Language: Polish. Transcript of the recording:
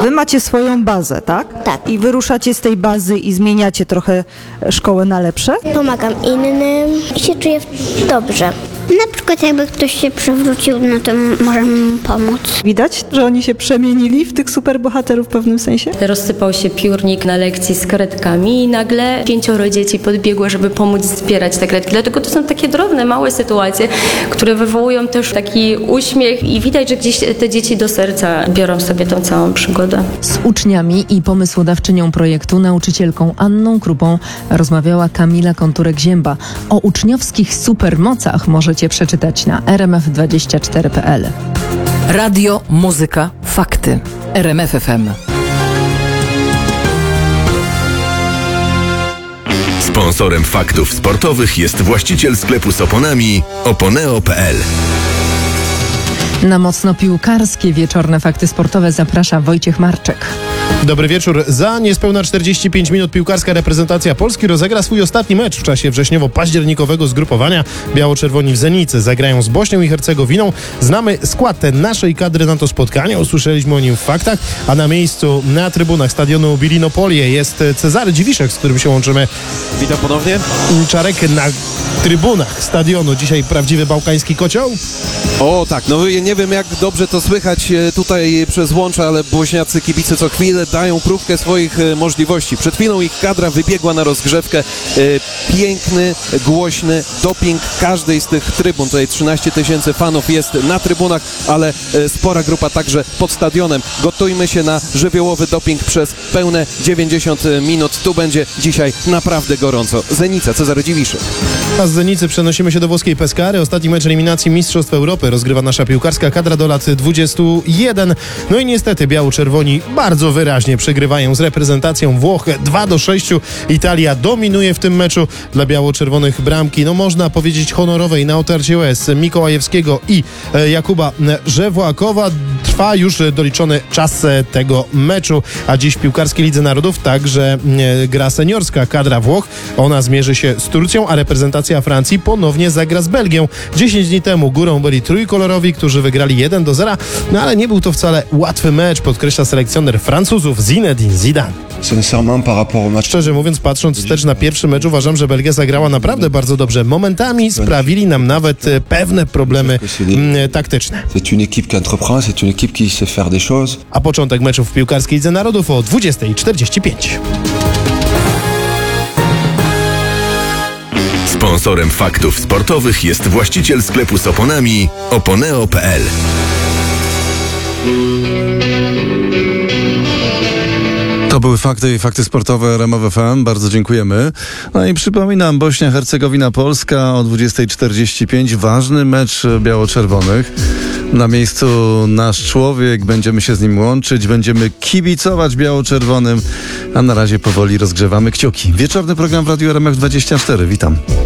Wy macie swoją bazę, tak? Tak. I wyruszacie z tej bazy i zmieniacie trochę szkołę na lepsze? Pomagam innym i się czuję dobrze. Na przykład jakby ktoś się przewrócił, no to możemy mu pomóc. Widać, że oni się przemienili w tych superbohaterów w pewnym sensie? Rozsypał się piórnik na lekcji z karetkami i nagle 5 dzieci podbiegło, żeby pomóc zbierać te karetki. Dlatego to są takie drobne, małe sytuacje, które wywołują też taki uśmiech i widać, że gdzieś te dzieci do serca biorą sobie tą całą przygodę. Z uczniami i pomysłodawczynią projektu, nauczycielką Anną Krupą, rozmawiała Kamila Konturek-Zięba. O uczniowskich supermocach możecie przeczytać na rmf24.pl. Radio, muzyka, fakty. RMF FM. Sponsorem faktów sportowych jest właściciel sklepu z oponami oponeo.pl. Na mocno piłkarskie wieczorne fakty sportowe zaprasza Wojciech Marczek. Dobry wieczór. Za niespełna 45 minut piłkarska reprezentacja Polski rozegra swój ostatni mecz w czasie wrześniowo-październikowego zgrupowania. Biało-czerwoni w Zenicy zagrają z Bośnią i Hercegowiną. Znamy skład naszej kadry na to spotkanie, usłyszeliśmy o nim w faktach, a na miejscu na trybunach stadionu Bilinopolie jest Cezary Dziwiszek, z którym się łączymy. Witam ponownie. Czarek, na trybunach stadionu dzisiaj prawdziwy bałkański kocioł? O tak, no nie wiem jak dobrze to słychać tutaj przez łącze, ale bośniacy kibice co chwilę dają próbkę swoich możliwości. Przed chwilą ich kadra wybiegła na rozgrzewkę. Piękny, głośny doping każdej z tych trybun. Tutaj 13 000 fanów jest na trybunach, ale spora grupa także pod stadionem. Gotujmy się na żywiołowy doping przez pełne 90 minut. Tu będzie dzisiaj naprawdę gorąco. Zenica, Cezary Dziwiszek. A z Zenicy przenosimy się do włoskiej Pescary. Ostatni mecz eliminacji Mistrzostw Europy rozgrywa nasza piłkarska kadra do lat 21. No i niestety biało-czerwoni bardzo wyraźnie przegrywają z reprezentacją Włoch 2-6. Italia dominuje w tym meczu. Dla biało-czerwonych bramki, no można powiedzieć honorowej na otarcie łez Mikołajewskiego i Jakuba Żewłakowa. Trwa już doliczony czas tego meczu, a dziś w piłkarskiej Lidze Narodów także gra seniorska kadra Włoch. Ona zmierzy się z Turcją, a reprezentacja Francji ponownie zagra z Belgią. 10 dni temu górą byli trójkolorowi, którzy wygrali 1-0, no ale nie był to wcale łatwy mecz, podkreśla selekcjoner Francuzów Zinedine Zidane. Szczerze mówiąc, patrząc wstecz na pierwszy mecz, uważam, że Belgia zagrała naprawdę bardzo dobrze. Momentami sprawili nam nawet pewne problemy taktyczne. A początek meczów w piłkarskiej Lidze Narodów o 20:45. Sponsorem faktów sportowych jest właściciel sklepu z oponami oponeo.pl. To były fakty i fakty sportowe RMF FM. Bardzo dziękujemy. No i przypominam, Bośnia, Hercegowina, Polska o 20:45. Ważny mecz biało-czerwonych. Na miejscu nasz człowiek, będziemy się z nim łączyć, będziemy kibicować biało-czerwonym, a na razie powoli rozgrzewamy kciuki. Wieczorny program w Radiu RMF24. Witam.